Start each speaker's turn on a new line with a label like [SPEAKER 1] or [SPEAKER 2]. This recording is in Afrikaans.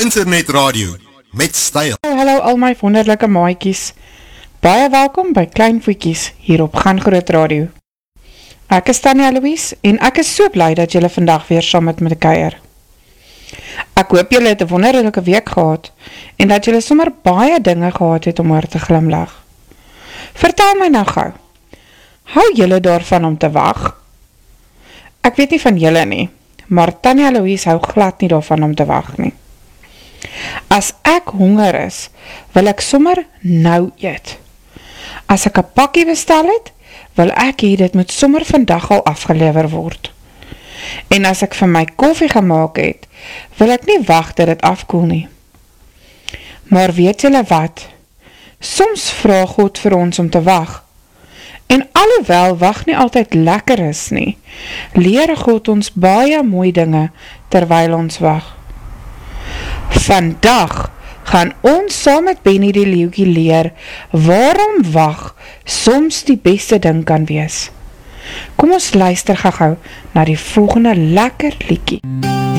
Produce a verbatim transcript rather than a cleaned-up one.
[SPEAKER 1] internetradio met styl.
[SPEAKER 2] Hallo al my wonderlike maatjies. Baie welkom by Klein Voetjies hier op Gaan Groot Radio. Ek is Tanya Louise en ek is so bly dat julle vandag weer saam met my kuier. Ek hoop julle het 'n wonderlike week gehad en dat julle sommer baie dinge gehad het om oor te glimlag. Vertel my nou gou. Hou julle daarvan om te wag? Ek weet nie van julle nie, maar Tanya Louise hou glad nie daarvan om te wag nie. As ek honger is, wil ek sommer nou eet. As ek 'n pakkie bestel het, wil ek hê dit moet sommer vandag al afgelewer word. En as ek vir my koffie gemaak het, wil ek nie wag dat dit afkoel nie. Maar weet julle wat? Soms vra God vir ons om te wag. En alhoewel wag nie altyd lekker is nie, leer God ons baie mooi dinge terwyl ons wag. Vandag gaan ons saam met Benny die leeuwkie leer waarom wag soms die beste ding kan wees. Kom ons luister gou-gou na die volgende lekker liedjie.